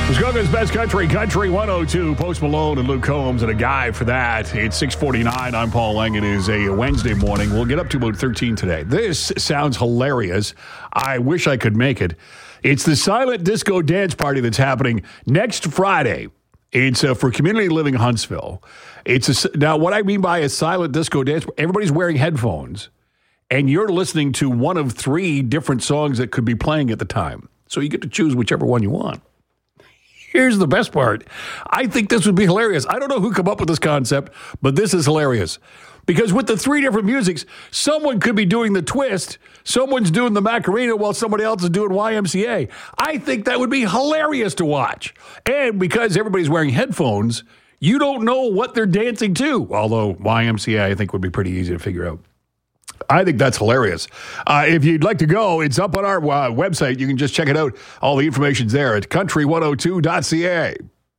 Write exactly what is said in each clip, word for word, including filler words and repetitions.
Muskoka's Best Country, Country one oh two. Post Malone and Luke Combs and a guy for that. It's six forty-nine. I'm Paul Lang. It is a Wednesday morning. We'll get up to about thirteen today. This sounds hilarious. I wish I could make it. It's the silent disco dance party that's happening next Friday. It's uh, for Community Living Huntsville. It's a, now, what I mean by a silent disco dance, everybody's wearing headphones, and you're listening to one of three different songs that could be playing at the time. So you get to choose whichever one you want. Here's the best part. I think this would be hilarious. I don't know who came up with this concept, but this is hilarious. Because with the three different musics, someone could be doing the twist, someone's doing the Macarena while somebody else is doing Y M C A. I think that would be hilarious to watch. And because everybody's wearing headphones, you don't know what they're dancing to. Although Y M C A, I think, would be pretty easy to figure out. I think that's hilarious. Uh, if you'd like to go, it's up on our uh, website. You can just check it out. All the information's there at country one oh two dot c a.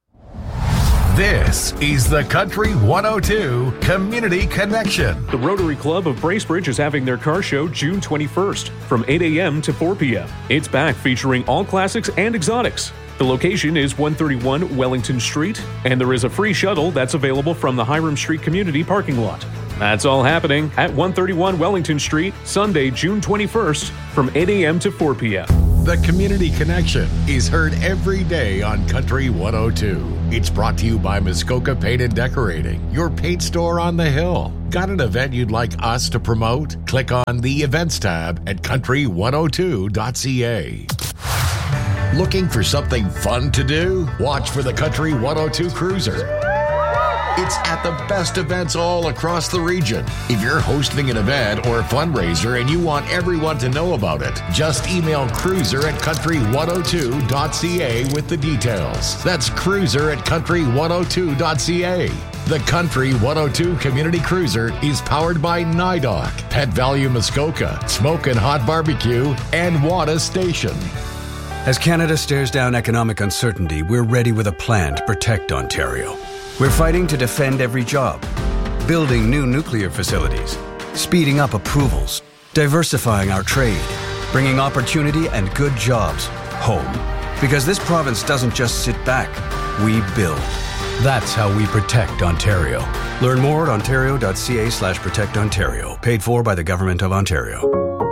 This is the Country one oh two Community Connection. The Rotary Club of Bracebridge is having their car show June twenty-first from eight a.m. to four p.m. It's back featuring all classics and exotics. The location is one thirty-one Wellington Street, and there is a free shuttle that's available from the Hiram Street Community parking lot. That's all happening at one thirty-one Wellington Street, Sunday, June twenty-first, from eight a.m. to four p.m. The Community Connection is heard every day on Country one oh two. It's brought to you by Muskoka Paint and Decorating, your paint store on the hill. Got an event you'd like us to promote? Click on the Events tab at country one oh two dot c a. Looking for something fun to do? Watch for the Country one oh two Cruiser. It's at the best events all across the region. If you're hosting an event or a fundraiser and you want everyone to know about it, just email cruiser at country one oh two dot c a with the details. That's cruiser at country one oh two dot c a. The Country one oh two Community Cruiser is powered by NYDOC, Pet Value Muskoka, Smoke and Hot Barbecue, and Wada Station. As Canada stares down economic uncertainty, we're ready with a plan to protect Ontario. We're fighting to defend every job, building new nuclear facilities, speeding up approvals, diversifying our trade, bringing opportunity and good jobs home. Because this province doesn't just sit back, we build. That's how we protect Ontario. Learn more at ontario dot c a slash protect ontario. Paid for by the Government of Ontario.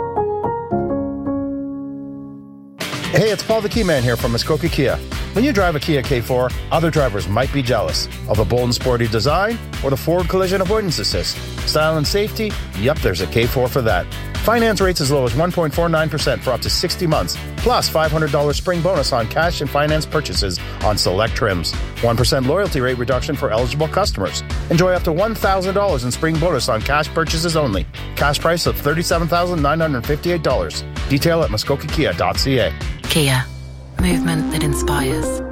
Hey, it's Paul the Key Man here from Muskoka Kia. When you drive a Kia K four, other drivers might be jealous of a bold and sporty design or the forward collision avoidance assist. Style and safety? Yep, there's a K four for that. Finance rates as low as one point four nine percent for up to sixty months, plus five hundred dollars spring bonus on cash and finance purchases on select trims. one percent loyalty rate reduction for eligible customers. Enjoy up to one thousand dollars in spring bonus on cash purchases only. Cash price of thirty-seven thousand nine hundred fifty-eight dollars. Detail at muskoka kia dot c a. Kia. Movement that inspires.